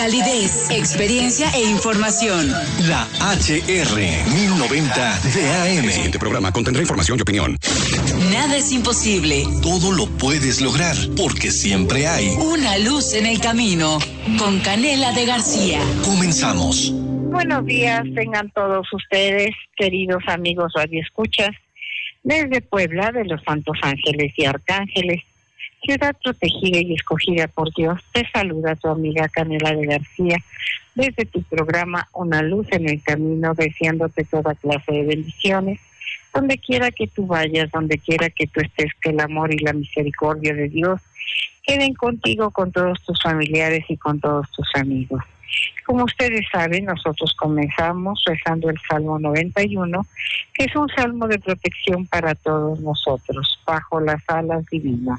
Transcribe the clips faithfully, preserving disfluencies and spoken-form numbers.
Calidez, experiencia e información. La H R mil noventa de A M. El siguiente programa contendrá información y opinión. Nada es imposible. Todo lo puedes lograr, porque siempre hay una luz en el camino. Con Canela de García. Comenzamos. Buenos días, tengan todos ustedes, queridos amigos radioescuchas, desde Puebla, de los Santos Ángeles y Arcángeles, ciudad protegida y escogida por Dios. Te saluda tu amiga Canela de García desde tu programa Una Luz en el Camino, deseándote toda clase de bendiciones. Donde quiera que tú vayas, donde quiera que tú estés, que el amor y la misericordia de Dios queden contigo, con todos tus familiares y con todos tus amigos. Como ustedes saben, nosotros comenzamos rezando el Salmo noventa y uno, que es un salmo de protección para todos nosotros, bajo las alas divinas.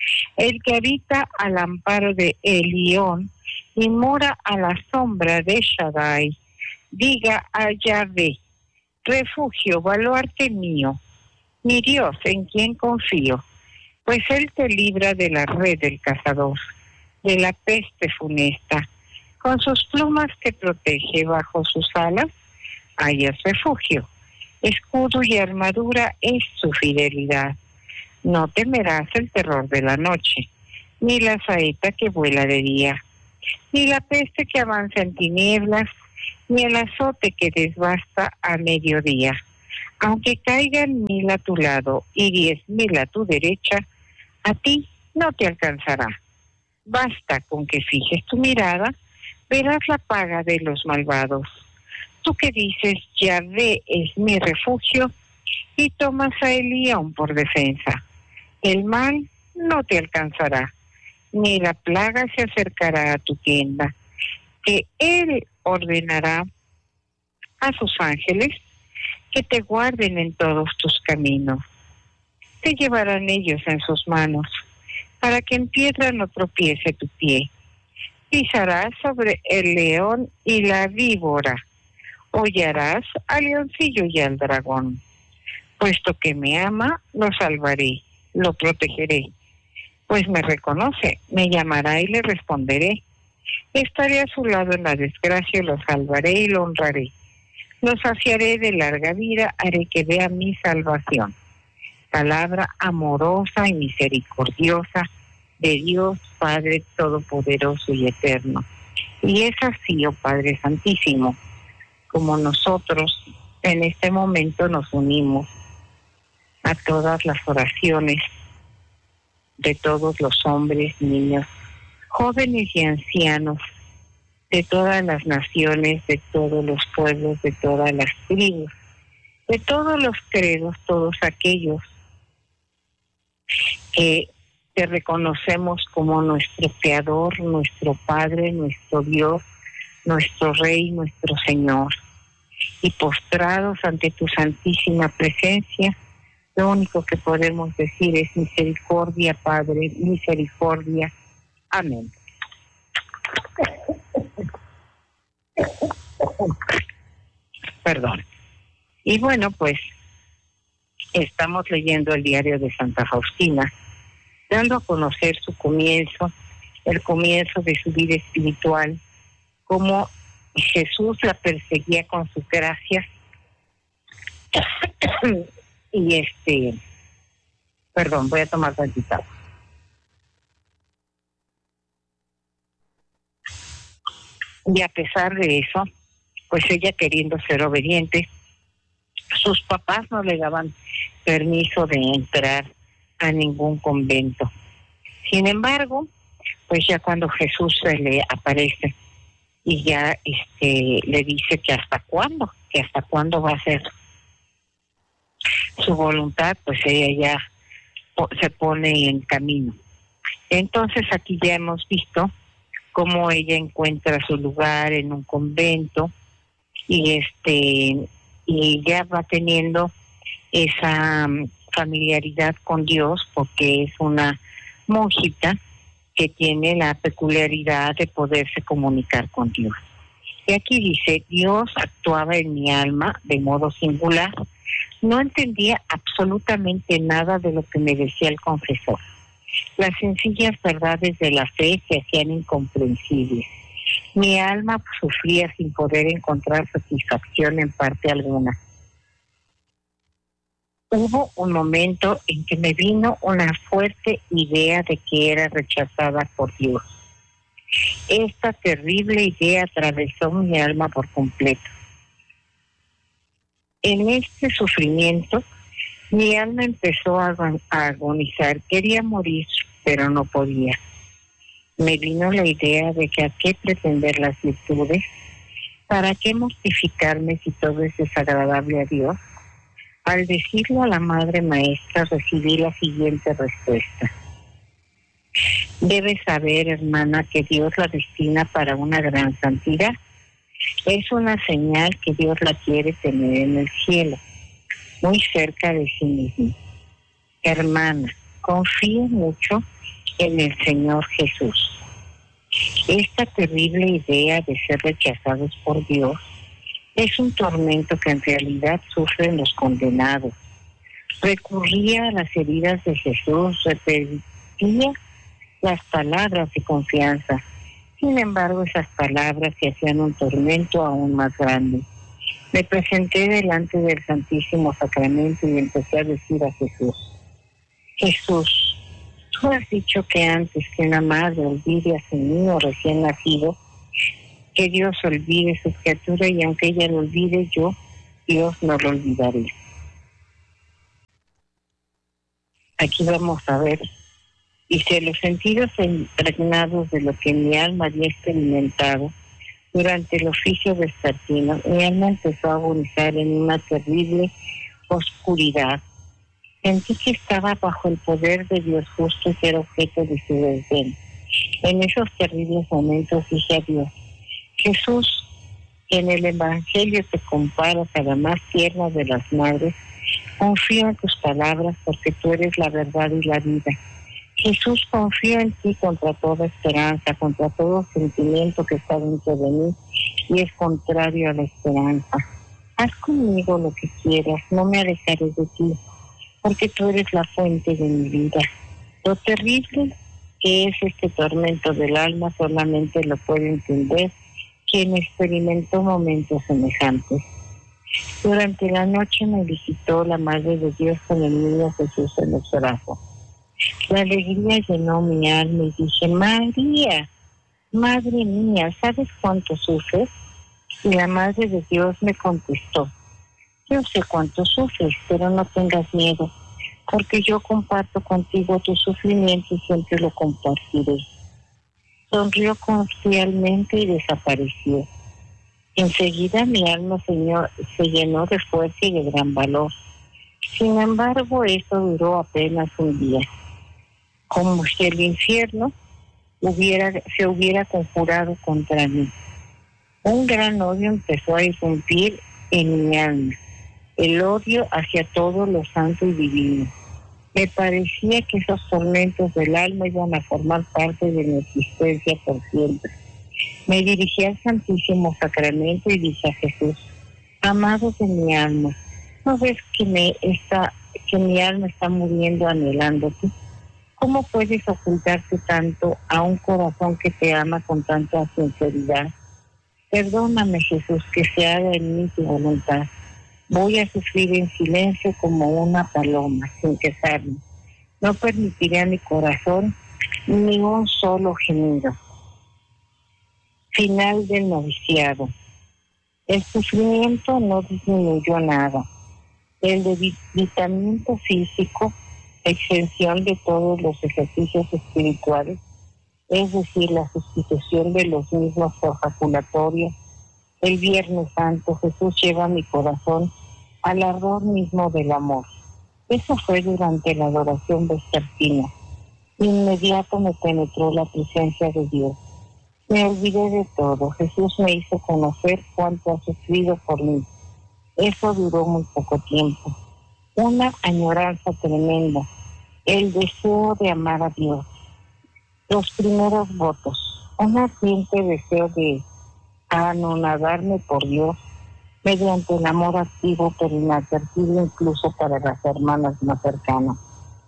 El que habita al amparo de Elión y mora a la sombra de Shaddai, diga a Yahvé: refugio, baluarte mío, mi Dios en quien confío, pues él te libra de la red del cazador, de la peste funesta. Con sus plumas te protege, bajo sus alas hallas refugio. Escudo y armadura es su fidelidad. No temerás el terror de la noche, ni la saeta que vuela de día, ni la peste que avanza en tinieblas, ni el azote que desbasta a mediodía. Aunque caigan mil a tu lado y diez mil a tu derecha, a ti no te alcanzará. Basta con que fijes tu mirada, verás la paga de los malvados. Tú que dices, Yahvé es mi refugio, y tomas a Elión por defensa. El mal no te alcanzará, ni la plaga se acercará a tu tienda, que él ordenará a sus ángeles que te guarden en todos tus caminos. Te llevarán ellos en sus manos, para que en piedra no tropiece tu pie. Pisarás sobre el león y la víbora, hollarás al leoncillo y al dragón. Puesto que me ama, lo salvaré, lo protegeré. Pues me reconoce, me llamará y le responderé. Estaré a su lado en la desgracia, lo salvaré y lo honraré. Lo saciaré de larga vida, haré que vea mi salvación. Palabra amorosa y misericordiosa de Dios Padre Todopoderoso y Eterno. Y es así, oh Padre Santísimo, como nosotros en este momento nos unimos a todas las oraciones de todos los hombres, niños, jóvenes y ancianos, de todas las naciones, de todos los pueblos, de todas las tribus, de todos los credos, todos aquellos que te reconocemos como nuestro Creador, nuestro Padre, nuestro Dios, nuestro Rey, nuestro Señor. Y postrados ante tu santísima presencia, lo único que podemos decir es misericordia, Padre, misericordia. Amén. Perdón. Y bueno, pues estamos leyendo el diario de Santa Faustina, dando a conocer su comienzo, el comienzo de su vida espiritual, cómo Jesús la perseguía con sus gracias. Y este, perdón, voy a tomar tantita agua. Y a pesar de eso, pues ella, queriendo ser obediente, sus papás no le daban permiso de entrar a ningún convento. Sin embargo, pues ya cuando Jesús se le aparece y ya este le dice que hasta cuándo, que hasta cuándo va a ser su voluntad, pues ella ya se pone en camino. Entonces aquí ya hemos visto cómo ella encuentra su lugar en un convento y este y ya va teniendo esa familiaridad con Dios, porque es una monjita que tiene la peculiaridad de poderse comunicar con Dios. Y aquí dice: Dios actuaba en mi alma de modo singular. No entendía absolutamente nada de lo que me decía el confesor. Las sencillas verdades de la fe se hacían incomprensibles. Mi alma sufría sin poder encontrar satisfacción en parte alguna. Hubo un momento en que me vino una fuerte idea de que era rechazada por Dios. Esta terrible idea atravesó mi alma por completo. En este sufrimiento, mi alma empezó a agonizar. Quería morir, pero no podía. Me vino la idea de que a qué pretender las virtudes, para qué mortificarme si todo es desagradable a Dios. Al decirlo a la Madre Maestra, recibí la siguiente respuesta. Debes saber, hermana, que Dios la destina para una gran santidad. Es una señal que Dios la quiere tener en el cielo, muy cerca de sí mismo. Hermana, confíe mucho en el Señor Jesús. Esta terrible idea de ser rechazados por Dios es un tormento que en realidad sufren los condenados. Recurría a las heridas de Jesús, repetía las palabras de confianza. Sin embargo, esas palabras se hacían un tormento aún más grande. Me presenté delante del Santísimo Sacramento y empecé a decir a Jesús: Jesús, tú has dicho que antes que una madre olvide a su niño recién nacido, que Dios olvide a su criatura, y aunque ella lo olvide, yo, Dios, no lo olvidaré. Aquí vamos a ver. Dice: los sentidos impregnados de lo que mi alma había experimentado durante el oficio vespertino, mi alma empezó a agonizar en una terrible oscuridad. Sentí que estaba bajo el poder de Dios justo y que era objeto de su desdén. En esos terribles momentos dije a Dios: Jesús, que en el Evangelio te comparas a la más tierna de las madres, confío en tus palabras porque tú eres la verdad y la vida. Jesús, confío en ti contra toda esperanza, contra todo sentimiento que está dentro de mí y es contrario a la esperanza. Haz conmigo lo que quieras, no me alejaré de ti, porque tú eres la fuente de mi vida. Lo terrible que es este tormento del alma solamente lo puede entender quien experimentó momentos semejantes. Durante la noche me visitó la Madre de Dios con el niño Jesús en los brazos. La alegría llenó mi alma y dije: María, Madre mía, ¿sabes cuánto sufres? Y la Madre de Dios me contestó: yo sé cuánto sufres, pero no tengas miedo, porque yo comparto contigo tu sufrimiento y siempre lo compartiré. Sonrió confiadamente y desapareció. Enseguida mi alma señor, se llenó de fuerza y de gran valor. Sin embargo, eso duró apenas un día, como si el infierno hubiera, se hubiera conjurado contra mí. Un gran odio empezó a irrumpir en mi alma, el odio hacia todo lo santo y divino. Me parecía que esos tormentos del alma iban a formar parte de mi existencia por siempre. Me dirigí al Santísimo Sacramento y dije a Jesús: amado de mi alma, ¿no ves que, me está, que mi alma está muriendo anhelándote? ¿Cómo puedes ocultarte tanto a un corazón que te ama con tanta sinceridad? Perdóname, Jesús, que se haga en mí tu voluntad. Voy a sufrir en silencio como una paloma, sin quejarme. No permitiré a mi corazón ni un solo gemido. Final del noviciado. El sufrimiento no disminuyó nada. El debilitamiento físico, exención de todos los ejercicios espirituales, es decir, la sustitución de los mismos por jaculatorios. El Viernes Santo Jesús lleva a mi corazón al ardor mismo del amor. Eso fue durante la adoración vespertina. De inmediato me penetró la presencia de Dios. Me olvidé de todo. Jesús me hizo conocer cuánto ha sufrido por mí. Eso duró muy poco tiempo. Una añoranza tremenda, el deseo de amar a Dios. Los primeros votos, un ardiente deseo de anonadarme por Dios mediante el amor activo pero inadvertido incluso para las hermanas más cercanas.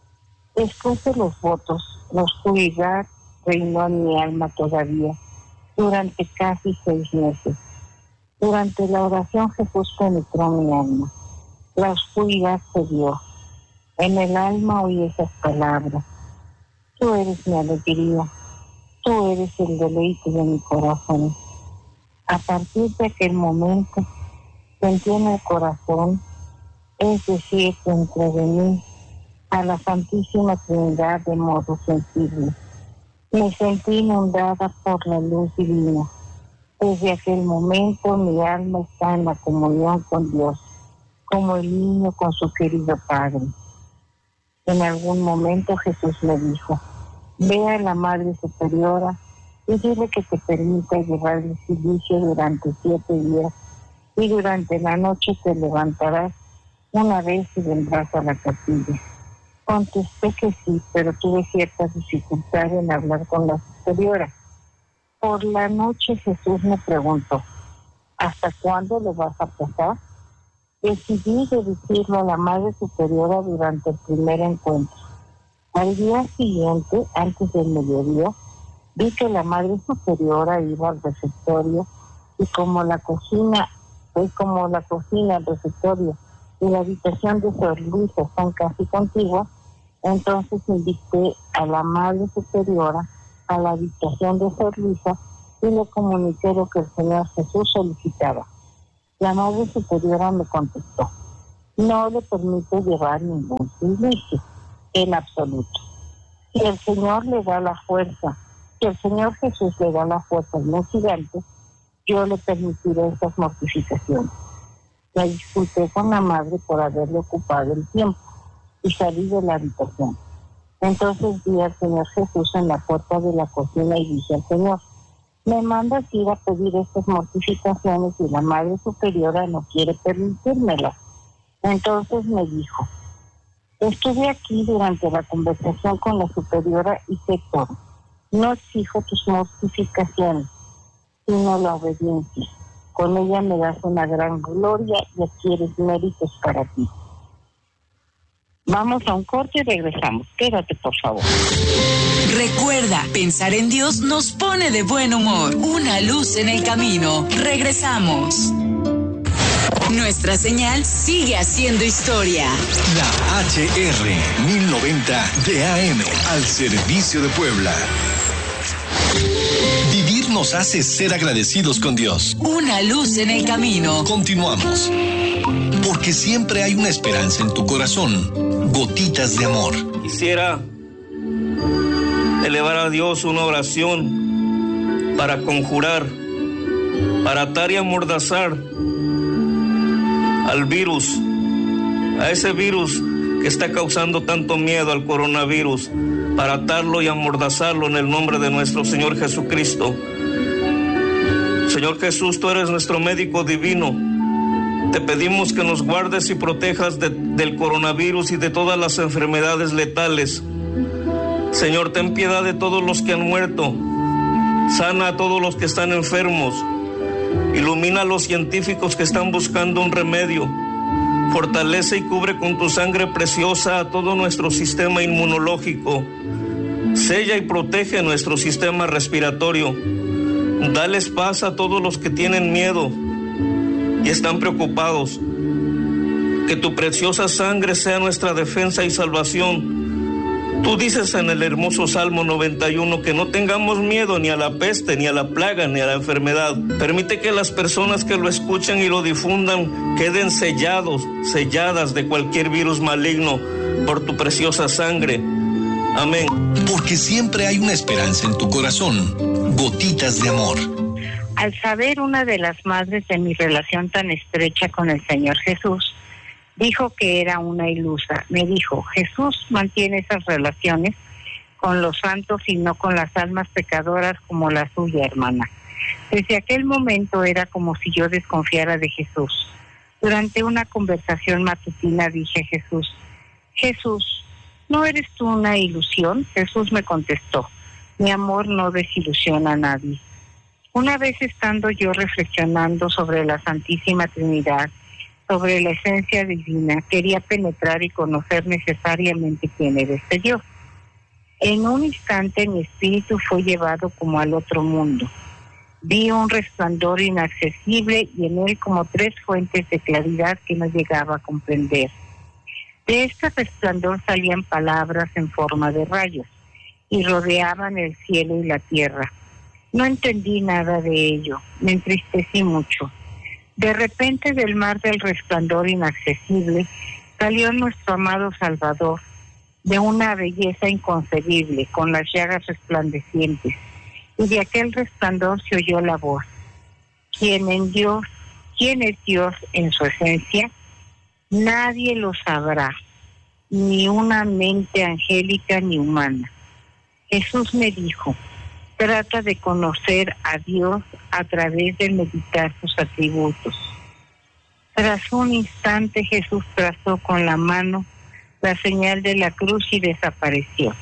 Después de los votos, la oscuridad reinó en mi alma todavía durante casi seis meses. Durante la oración Jesús penetró mi alma. La oscuridad se dio. En el alma oí esas palabras: tú eres mi alegría, tú eres el deleite de mi corazón. A partir de aquel momento sentí en el corazón, es decir, dentro de mí, a la Santísima Trinidad de modo sensible. Me sentí inundada por la luz divina. Desde aquel momento mi alma está en la comunión con Dios, como el niño con su querido Padre. En algún momento Jesús me dijo: ve a la Madre Superiora y dile que te permita llevar el silicio durante siete días, y durante la noche te levantarás una vez y vendrás a la capilla. Contesté que sí, pero tuve cierta dificultad en hablar con la superiora. Por la noche Jesús me preguntó: ¿hasta cuándo lo vas a pasar? Decidí dirigirlo a la Madre Superiora durante el primer encuentro. Al día siguiente, antes del mediodía, vi que la Madre Superiora iba al refectorio, y como la cocina, pues como la cocina, el refectorio y la habitación de Sor Luisa son casi contiguas, entonces invité a la Madre Superiora a la habitación de Sor Luisa y le comuniqué lo que el Señor Jesús solicitaba. La Madre Superiora me contestó: no le permite llevar ningún silicio, en absoluto. Si el Señor le da la fuerza, si el Señor Jesús le da la fuerza al un gigante, yo le permitiré estas mortificaciones. Me disculpé con la Madre por haberle ocupado el tiempo y salí de la habitación. Entonces vi al Señor Jesús en la puerta de la cocina y dije al Señor: me mandas ir a pedir estas mortificaciones y la Madre Superiora no quiere permitírmelas. Entonces me dijo: estuve aquí durante la conversación con la Superiora y sé todo. No exijo tus mortificaciones, sino la obediencia. Con ella me das una gran gloria y adquieres méritos para ti. Vamos a un corte y regresamos. Quédate, por favor. Recuerda, pensar en Dios nos pone de buen humor. Una luz en el camino. Regresamos. Nuestra señal sigue haciendo historia. La H R mil noventa de A M al servicio de Puebla. Vivir nos hace ser agradecidos con Dios. Una luz en el camino. Continuamos. Porque siempre hay una esperanza en tu corazón. Gotitas de amor. Quisiera elevar a Dios una oración para conjurar, para atar y amordazar al virus, a ese virus que está causando tanto miedo, al coronavirus, para atarlo y amordazarlo en el nombre de nuestro Señor Jesucristo. Señor Jesús, tú eres nuestro médico divino. Te pedimos que nos guardes y protejas de, del coronavirus y de todas las enfermedades letales. Señor, ten piedad de todos los que han muerto. Sana a todos los que están enfermos. Ilumina a los científicos que están buscando un remedio. Fortalece y cubre con tu sangre preciosa a todo nuestro sistema inmunológico. Sella y protege nuestro sistema respiratorio. Dales paz a todos los que tienen miedo y están preocupados. Que tu preciosa sangre sea nuestra defensa y salvación. Tú dices en el hermoso Salmo noventa y uno que no tengamos miedo ni a la peste, ni a la plaga, ni a la enfermedad. Permite que las personas que lo escuchen y lo difundan queden sellados, selladas de cualquier virus maligno por tu preciosa sangre. Amén. Porque siempre hay una esperanza en tu corazón. Gotitas de amor. Al saber una de las madres de mi relación tan estrecha con el Señor Jesús, dijo que era una ilusa. Me dijo: Jesús mantiene esas relaciones con los santos y no con las almas pecadoras como la suya, hermana. Desde aquel momento era como si yo desconfiara de Jesús. Durante una conversación matutina dije a Jesús: Jesús, ¿no eres tú una ilusión? Jesús me contestó: mi amor no desilusiona a nadie. Una vez estando yo reflexionando sobre la Santísima Trinidad, sobre la esencia divina, quería penetrar y conocer necesariamente quién era este Dios. En un instante mi espíritu fue llevado como al otro mundo. Vi un resplandor inaccesible y en él como tres fuentes de claridad que no llegaba a comprender. De este resplandor salían palabras en forma de rayos y rodeaban el cielo y la tierra. No entendí nada de ello, me entristecí mucho. De repente del mar del resplandor inaccesible salió nuestro amado Salvador, de una belleza inconcebible, con las llagas resplandecientes, y de aquel resplandor se oyó la voz: ¿Quién en Dios, quién es Dios en su esencia? Nadie lo sabrá, ni una mente angélica ni humana. Jesús me dijo: trata de conocer a Dios a través de meditar sus atributos. Tras un instante Jesús trazó con la mano la señal de la cruz y desapareció.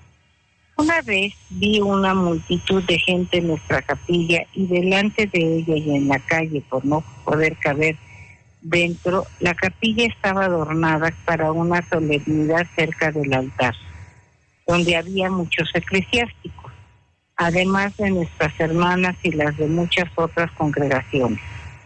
Una vez vi una multitud de gente en nuestra capilla y delante de ella y en la calle, por no poder caber dentro, la capilla estaba adornada para una solemnidad cerca del altar, donde había muchos eclesiásticos, además de nuestras hermanas y las de muchas otras congregaciones.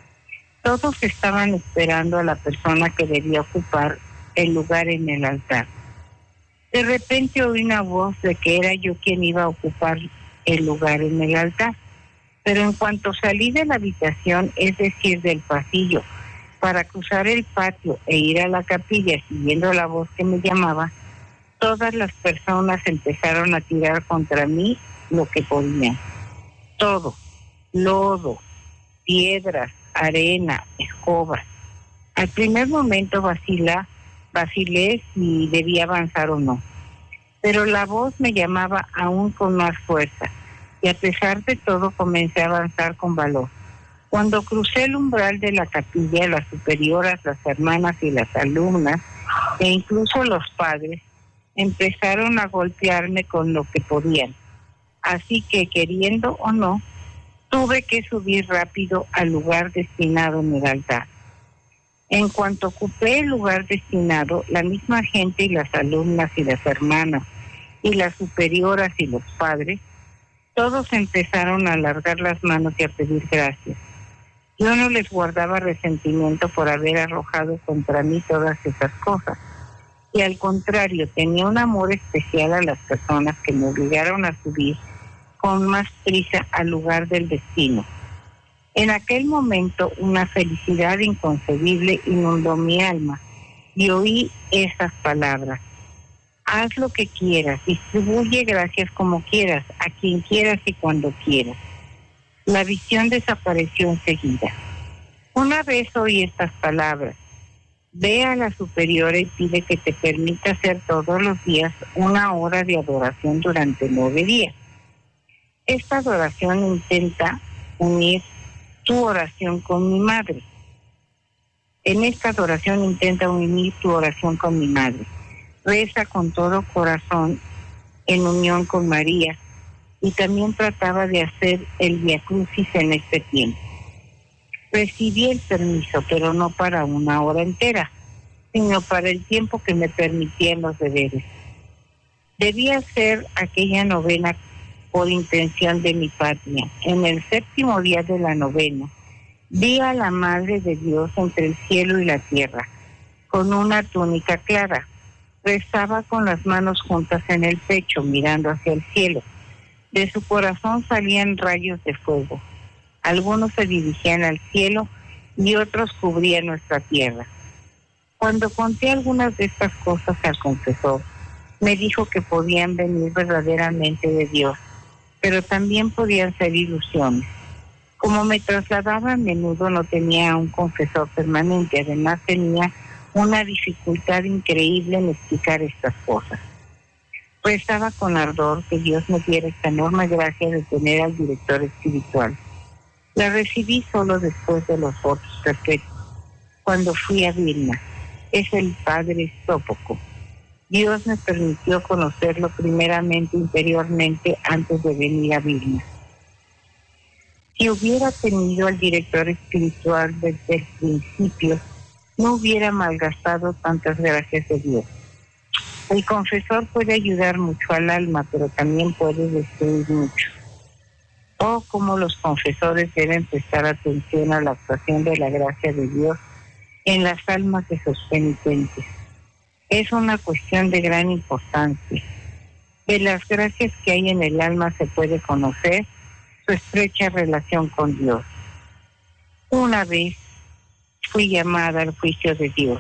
Todos estaban esperando a la persona que debía ocupar el lugar en el altar. De repente oí una voz de que era yo quien iba a ocupar el lugar en el altar, pero en cuanto salí de la habitación, es decir, del pasillo, para cruzar el patio e ir a la capilla siguiendo la voz que me llamaba, todas las personas empezaron a tirar contra mí lo que podían. Todo: lodo, piedras, arena, escobas. Al primer momento vacila, vacilé si debía avanzar o no, pero la voz me llamaba aún con más fuerza, y a pesar de todo comencé a avanzar con valor. Cuando crucé el umbral de la capilla, las superioras, las hermanas y las alumnas, e incluso los padres, empezaron a golpearme con lo que podían. Así que, queriendo o no, tuve que subir rápido al lugar destinado en el altar. En cuanto ocupé el lugar destinado, la misma gente y las alumnas y las hermanas y las superioras y los padres, todos empezaron a alargar las manos y a pedir gracias. Yo no les guardaba resentimiento por haber arrojado contra mí todas esas cosas, y al contrario, tenía un amor especial a las personas que me obligaron a subir con más prisa al lugar del destino. En aquel momento una felicidad inconcebible inundó mi alma y oí esas palabras: haz lo que quieras, distribuye gracias como quieras, a quien quieras y cuando quieras. La visión desapareció enseguida. Una vez oí estas palabras: ve a la superiora y pide que te permita hacer todos los días una hora de adoración durante nueve días. Esta adoración intenta unir tu oración con mi madre. En esta adoración intenta unir tu oración con mi madre. Reza con todo corazón en unión con María, y también trataba de hacer el Vía Crucis en este tiempo. Recibí el permiso, pero no para una hora entera, sino para el tiempo que me permitían los deberes. Debía hacer aquella novena por intención de mi patria. En el séptimo día de la novena, vi a la Madre de Dios entre el cielo y la tierra, con una túnica clara. Rezaba con las manos juntas en el pecho, mirando hacia el cielo. De su corazón salían rayos de fuego. Algunos se dirigían al cielo y otros cubrían nuestra tierra. Cuando conté algunas de estas cosas al confesor, me dijo que podían venir verdaderamente de Dios, pero también podían ser ilusiones. Como me trasladaba a menudo, no tenía un confesor permanente. Además, tenía una dificultad increíble en explicar estas cosas. Rezaba con ardor que Dios me diera esta enorme gracia de tener al director espiritual. La recibí solo después de los votos perfectos, cuando fui a Vilna. Es el padre Sópoco. Dios me permitió conocerlo primeramente interiormente antes de venir a Vilna. Si hubiera tenido al director espiritual desde el principio, no hubiera malgastado tantas gracias de Dios. El confesor puede ayudar mucho al alma, pero también puede destruir mucho. Oh, cómo los confesores deben prestar atención a la actuación de la gracia de Dios en las almas de sus penitentes. Es una cuestión de gran importancia. De las gracias que hay en el alma se puede conocer su estrecha relación con Dios. Una vez fui llamada al juicio de Dios.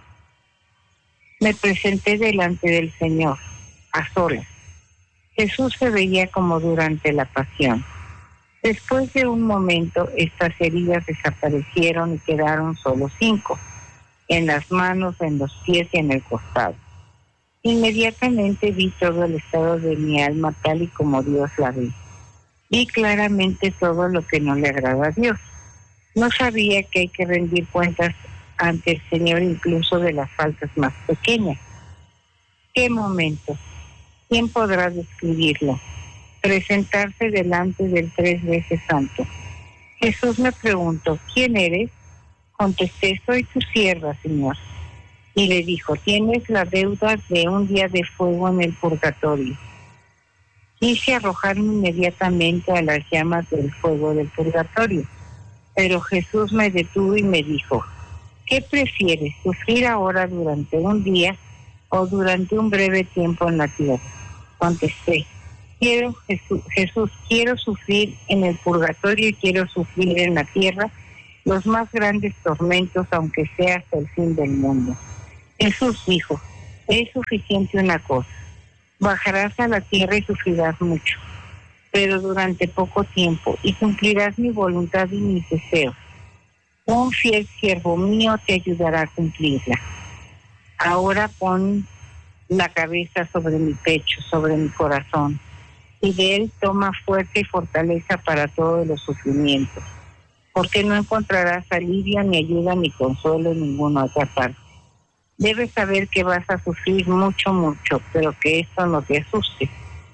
Me presenté delante del Señor, a solas. Jesús se veía como durante la pasión. Después de un momento, estas heridas desaparecieron y quedaron solo cinco, en las manos, en los pies y en el costado. Inmediatamente vi todo el estado de mi alma tal y como Dios la ve. Vi claramente todo lo que no le agrada a Dios. No sabía que hay que rendir cuentas ante el Señor incluso de las faltas más pequeñas. ¿Qué momento? ¿Quién podrá describirlo? Presentarse delante del tres veces santo. Jesús me preguntó, ¿quién eres? Contesté, soy tu sierva, Señor. Y le dijo, tienes la deuda de un día de fuego en el purgatorio. Quise arrojarme inmediatamente a las llamas del fuego del purgatorio, pero Jesús me detuvo y me dijo, ¿qué prefieres, sufrir ahora durante un día o durante un breve tiempo en la tierra? Contesté, quiero Jesús, Jesús, quiero sufrir en el purgatorio y quiero sufrir en la tierra los más grandes tormentos, aunque sea hasta el fin del mundo. Jesús dijo, es suficiente una cosa, bajarás a la tierra y sufrirás mucho, pero durante poco tiempo, y cumplirás mi voluntad y mis deseos. Un fiel siervo mío te ayudará a cumplirla. Ahora pon la cabeza sobre mi pecho, sobre mi corazón, y de él toma fuerza y fortaleza para todos los sufrimientos, porque no encontrarás alivio, ni ayuda, ni consuelo en ninguna otra parte. Debes saber que vas a sufrir mucho, mucho, pero que esto no te asuste.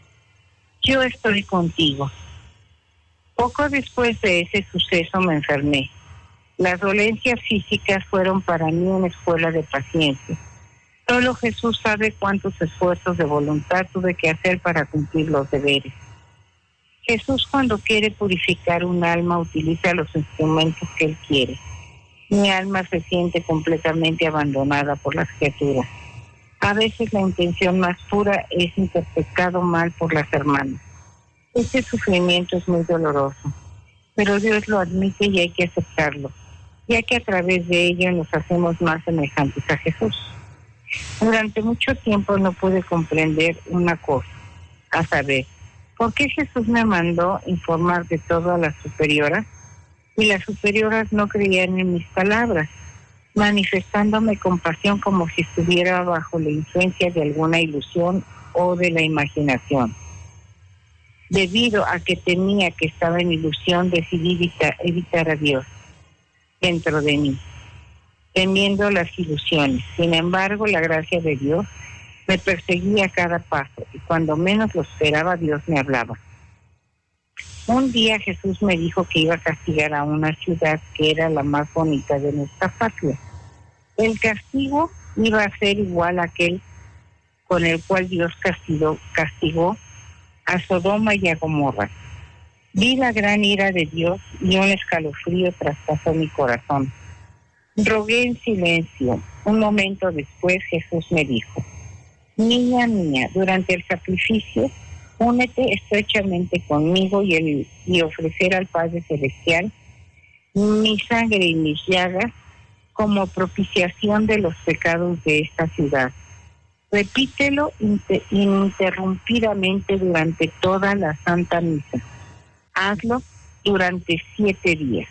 Yo estoy contigo. Poco después de ese suceso me enfermé. Las dolencias físicas fueron para mí una escuela de paciencia. Solo Jesús sabe cuántos esfuerzos de voluntad tuve que hacer para cumplir los deberes. Jesús, cuando quiere purificar un alma, utiliza los instrumentos que Él quiere. Mi alma se siente completamente abandonada por las criaturas. A veces la intención más pura es interpretado mal por las hermanas. Este sufrimiento es muy doloroso, pero Dios lo admite y hay que aceptarlo, ya que a través de ello nos hacemos más semejantes a Jesús. Durante mucho tiempo no pude comprender una cosa, a saber, ¿por qué Jesús me mandó informar de todo a las superioras? Y las superioras no creían en mis palabras, manifestándome compasión como si estuviera bajo la influencia de alguna ilusión o de la imaginación. Debido a que temía que estaba en ilusión, decidí evitar, evitar a Dios dentro de mí, temiendo las ilusiones. Sin embargo, la gracia de Dios me perseguía a cada paso, y cuando menos lo esperaba, Dios me hablaba. Un día Jesús me dijo que iba a castigar a una ciudad que era la más bonita de nuestra patria. El castigo iba a ser igual a aquel con el cual Dios castigó, castigó a Sodoma y a Gomorra. Vi la gran ira de Dios y un escalofrío traspasó mi corazón. Rogué en silencio. Un momento después Jesús me dijo, niña mía, durante el sacrificio, únete estrechamente conmigo y, el, y ofrecer al Padre Celestial mi sangre y mis llagas como propiciación de los pecados de esta ciudad. Repítelo inter, ininterrumpidamente durante toda la Santa Misa. Hazlo durante siete días.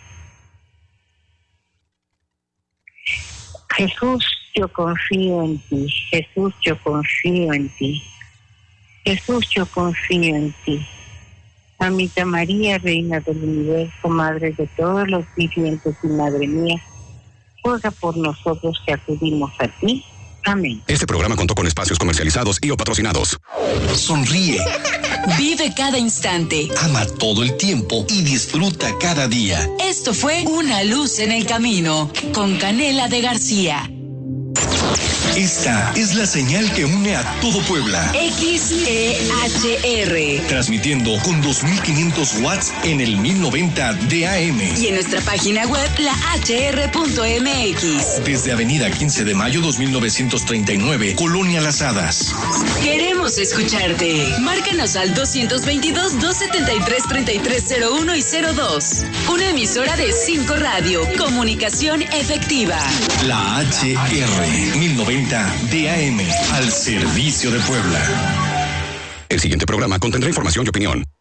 Jesús, yo confío en ti. Jesús, yo confío en ti. Jesús, yo confío en ti. Mamita María, Reina del Universo, Madre de todos los vivientes y Madre mía, ruega por nosotros que acudimos a ti. Amén. Este programa contó con espacios comercializados y o patrocinados. Sonríe, Vive cada instante. ama todo el tiempo y disfruta cada día. Esto fue Una Luz en el Camino con Canela de García. Esta es la señal que une a todo Puebla. X E H R. Transmitiendo con dos mil quinientos watts en el mil noventa de A M. Y en nuestra página web, la H R punto M X. Desde Avenida quince de mayo dos mil novecientos treinta y nueve, Colonia Las Hadas. Queremos escucharte. Márcanos al dos veintidós, dos setenta y tres, treinta y tres cero uno y cero dos. Una emisora de cinco Radio. Comunicación efectiva. La H R mil noventa de A M, al servicio de Puebla. El siguiente programa contendrá información y opinión.